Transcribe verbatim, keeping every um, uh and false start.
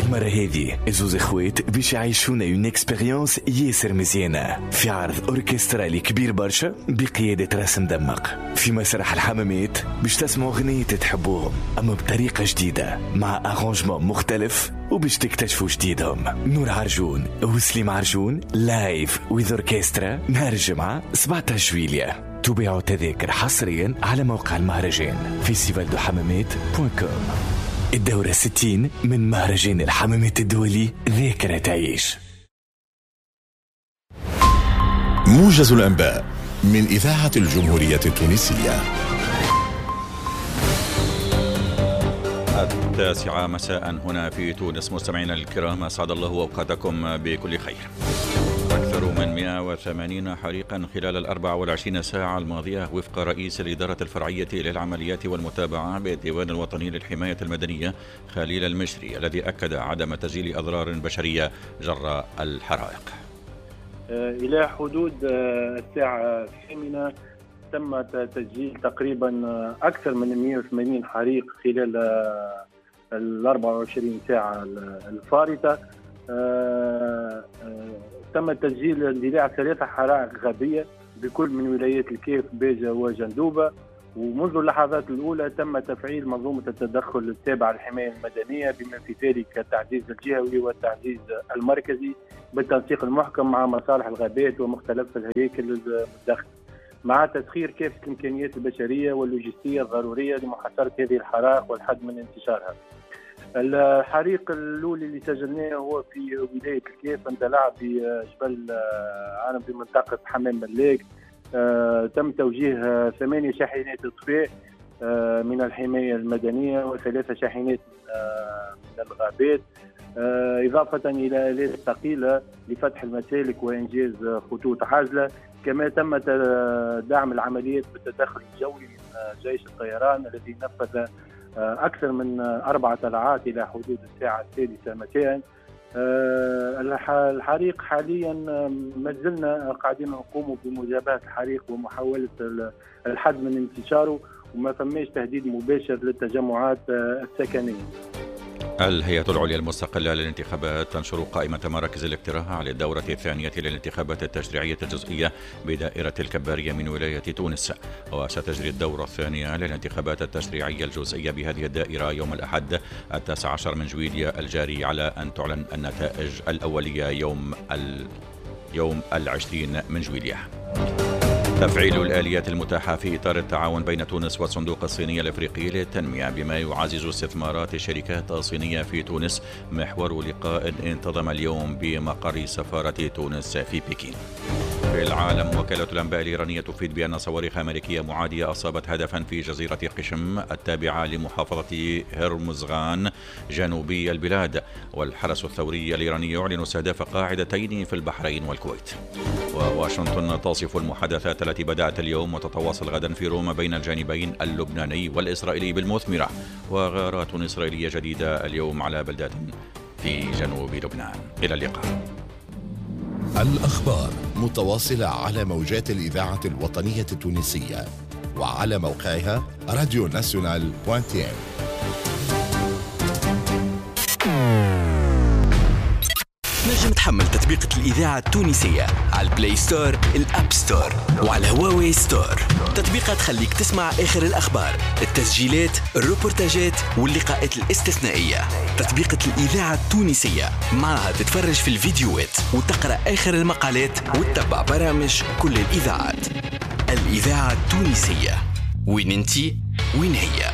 المرة هذه زوز اخوات باش يعيشونا اون اكسبيريونس ياسر مزيانة في عرض اوركسترالي كبير برشا بقيادة راسم دمق في مسرح الحمامات، باش تسمعوا غنية تحبوهم اما بطريقة جديدة مع ارانجمون مختلف، وباش تكتشفوا جديدهم. نور عرجون وسليم عرجون لايف ويز اوركسترا نهار الجمعة سبعة عشر جويلية. تبيعوا تذاكر حصريا على موقع المهرجان فيستيفال دو حمامات بوان كوم. الدورة ستين من مهرجان الحمامات الدولي ذاكرة تعيش. موجز الأنباء من إذاعة الجمهورية التونسية. التاسعة مساء هنا في تونس. مستمعينا الكرام، أسعد الله أوقاتكم بكل خير. أكثر من مئة وثمانين حريقا خلال الأربع والعشرين ساعة الماضية وفق رئيس الإدارة الفرعية للعمليات والمتابعة بالديوان الوطني للحماية المدنية خليل المشري، الذي أكد عدم تسجيل أضرار بشرية جراء الحرائق. إلى حدود الساعة الثامنة تم تسجيل تقريبا أكثر من مئة وثمانين حريق خلال ال أربع وعشرين ساعة الفارطة. تم تسجيل اندلاع ثلاثة حرائق غابية بكل من ولايات الكيف بيجا وجندوبة، ومنذ اللحظات الأولى تم تفعيل منظومة التدخل التابعة للحماية المدنية بما في ذلك التعزيز الجهوي والتعزيز المركزي بالتنسيق المحكم مع مصالح الغابات ومختلف الهياكل المتدخلة، مع تسخير كافة الإمكانيات البشرية واللوجستية الضرورية لمحاصرة هذه الحرائق والحد من انتشارها. الحريق الأولي اللي سجلناه هو في ولاية الكيف، اندلع بجبل عالم بمنطقة حمام ملاك. آه تم توجيه ثمانية شاحنات إطفاء آه من الحماية المدنية وثلاثة شاحنات آه من الغابات، آه إضافة إلى آلات ثقيلة لفتح المسالك وإنجاز خطوط عازلة. كما تم دعم العمليات بالتدخل الجوي من جيش الطيران الذي نفذ أكثر من أربع طلعات إلى حدود الساعة السادسة مساء. الحريق حاليا ما زلنا قاعدين نقوم بمجابهة الحريق ومحاولة الحد من انتشاره، وما فماش تهديد مباشر للتجمعات السكنية. الهيئة العليا المستقلة للانتخابات تنشر قائمة مراكز الاقتراع للدورة الثانية للانتخابات التشريعية الجزئية بدائرة الكبارية من ولاية تونس، وستجري الدورة الثانية للانتخابات التشريعية الجزئية بهذه الدائرة يوم الأحد التاسع عشر من جويلية الجاري، على أن تعلن النتائج الأولية يوم ال... يوم العشرين من جويلية. تفعيل الآليات المتاحة في إطار التعاون بين تونس والصندوق الصيني الأفريقي للتنمية بما يعزز استثمارات الشركات الصينية في تونس محور لقاء انتظم اليوم بمقر سفارة تونس في بكين. في العالم، وكالة الأنباء الإيرانية تفيد بأن صواريخ أمريكية معادية أصابت هدفا في جزيرة قشم التابعة لمحافظة هرمزغان جنوبي البلاد. والحرس الثوري الإيراني يعلن استهداف قاعدتين في البحرين والكويت. وواشنطن تصف المحادثات التي بدأت اليوم وتتواصل غدا في روما بين الجانبين اللبناني والإسرائيلي بالمثمرة. وغارات إسرائيلية جديدة اليوم على بلدات في جنوب لبنان. إلى اللقاء. الأخبار متواصلة على موجات الإذاعة الوطنية التونسية وعلى موقعها راديو ناسيونال بوان تي ام. نجم تحمل تطبيقة الإذاعة التونسية على البلاي ستور، الأب ستور، وعلى هواوي ستور. تطبيقات تخليك تسمع آخر الأخبار، التسجيلات، الروبورتاجات واللقاءات الاستثنائية. تطبيقة الإذاعة التونسية معها تتفرج في الفيديوهات وتقرأ آخر المقالات وتتبع برامج كل الإذاعات. الإذاعة التونسية، وين انتي وين هي.